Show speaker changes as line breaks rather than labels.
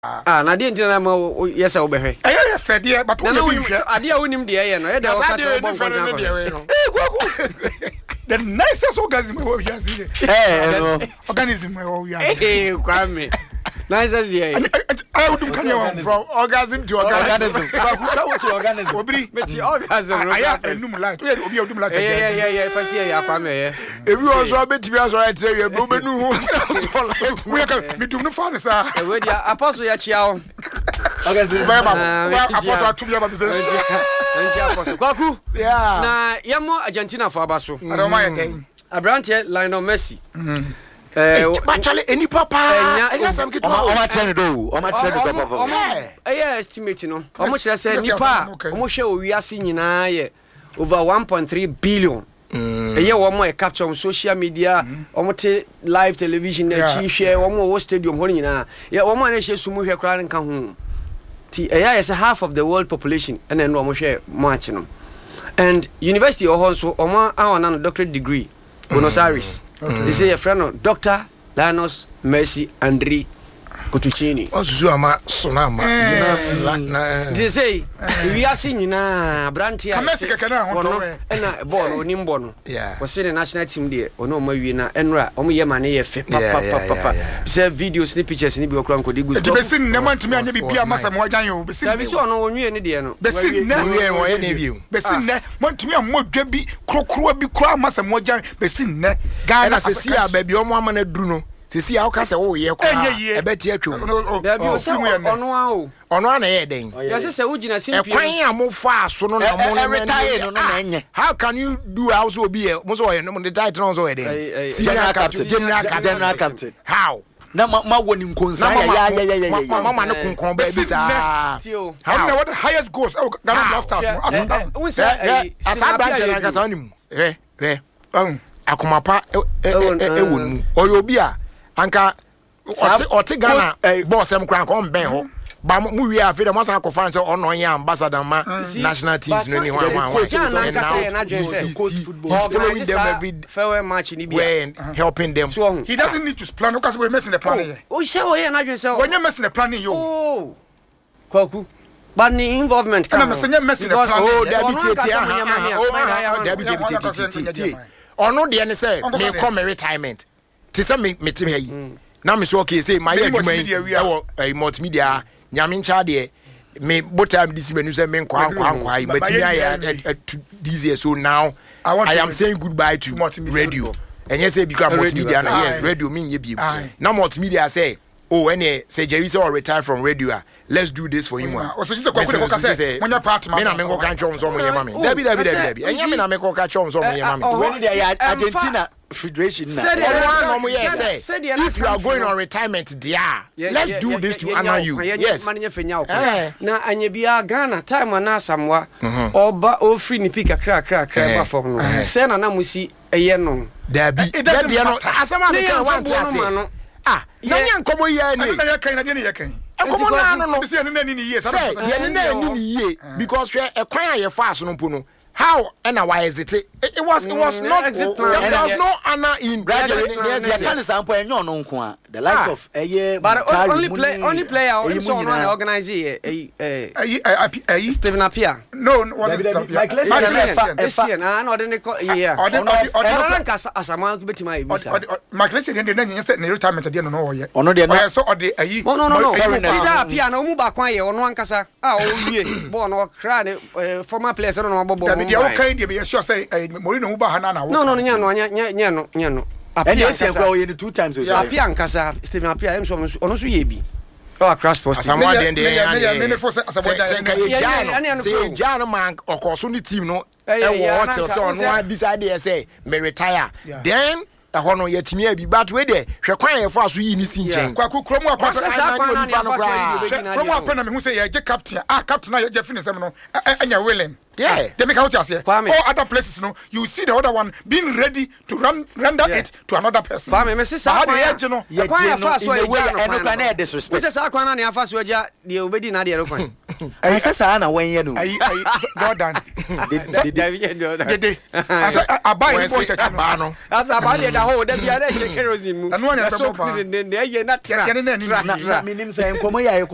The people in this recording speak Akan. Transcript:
na dey ntina ma yes obehwe
eh fede but we be hwe
ade a wonim de ye no e da o ka so bon
the nicest organism we have seen organism we have
kwame nicest de
I would come from organism to organism
to organism
obri
meti organism
I enum light we obi odum light
yeah fasi ya kwame ye
ebi also betimi aso right there we benu we ka medum no fa ne sa
we dia apostle ya chia o
organism ba apostle atumi ba business
nti apostle kwaku
yeah
na yamo Argentina fo abaso
adoma ye den
Abrante Lionel Messi
actually any papa enya sam kitu
o ma tell do o ma tell do papa
estimate no o mo kire say nipa o mo hwe owiase nyina ye over 1.3 billion eye wo mo e capture on social media o mo te live television na chi hwe wo mo wo stadium ho nyina ye wo mo na hwe sumu hwe kra nka ho ti eye is half of the world population and then wo mo hwe match no and university o ho so o mo awon na doctorate degree Buenos Aires. They say a friend Dr. Lionel Messi Andri Cotuccini.
Osusu ama sonama.
They say we are seeing na Brantia.
Messi kekena ho to we.
Na ball onimbo no.
Yeah.
Was the national team there. Ono ma wi na enra. Omo ye mane ye fe papa. Say videos ni pictures ni bi okura nkodi gu.
Be sin na mantumi anya bi bia masa mo agyan yo. Be sin.
Be so ono onwie ni de no.
Be sin na
we wo ye na bi.
Be sin na mantumi amodwa bi krokro bi kura masa mo agyan. Be sin na.
Ghana se si a ba bi omo amana duru no. Sisi a woka se wo ye kwa ebeti atwom
da bi o se ono a o
ono a na ye den
yes se wo gina simple
kwan a mo fa aso no na mo no na enye how can you do house obi e mo so ye no the title no so ye den
senior
general captain how na ma woni nkonsa ya mama no konkon ba bi sa
how na what the highest goals Ghana Blasters
no
asa branch na ka sa onim akomapa wonu oyo obi a anka oti Ghana boss em kran ko mben ho ba mu wi afi de mo san ko fan say ono yan ambassador ma national teams no ni ho ama following them every
fair match ni bia
helping them
he doesn't need to plan because we messing the plan here
o say o yan adwen say
when you messing the plan yo
kwaku but the involvement
can messing the plan
oh David ono de ne say me come retirement ti say me tim hayi na me so okay say my adwuma yi e multimedia nyame ncha de me botam this menu say me nkwa matimi aye this year so now I am saying goodbye to radio and yes say because multimedia na here radio me nye bi na multimedia say oh any say Jerry say or retire from radio let's do this for him
o so just ko say when your part
me na me go kan chon so mo ye mama David enya me na me go kan chon so mo ye mama
when they
Argentina Federation now if you are going on retirement there let's do this to honor you yes
na anya bia Ghana time na samwa oba o free ni pika kra ba fom no say na musi eye no
David no asama me kan want to say nanya nkomo ye ni
na yakan na de ne yakan
nkomo na no
say ne ni ye
say ye ne ni ye because we ekwan aye fa aso no po no how and why is it was not there was no honor in
gradually the can sample enyo no nko a the likes of
but only player so on organize Stephen Appiah
no what is
Appiah na no de yeah asama betima e bisa
Maclesia de na say retirement de no o ye
ono de
na so o de ayi
no Appiah na mu ba kwan ye ono ankasa o wie ball no cry former players no bobo
dia o kan dia be sure say Mourinho mu ba hana na
no nya no
Appiah kwa o ye 2 times so
Appiah nkasa Stephen Appiah em so ono so ye bi o across post
asamwa de
me for say
say Jan man okoso ni team no e wo hotel so ono decide say me retire then ho no yatimi abi but we dey hwe kwan ye for aso yi ni si nchen
kwaku kromu akwa kromu apena me hu say ye captain captain ye je finish no anya willing
yeah
they make out here all other places no you see the other one being ready to render it to another person
fa me say sa kwa
ye no
ye fa so ye
no kwa na disrespect
say sa kwa na ya fa so ye de obedi na de rekwan
ai sa na wan ye no
ai Jordan
dede
abai ni boy tete
no
asa abai da ho da bia na she kerosene mu
anu anya
so ne ye na tra
na
minim say nkomo ya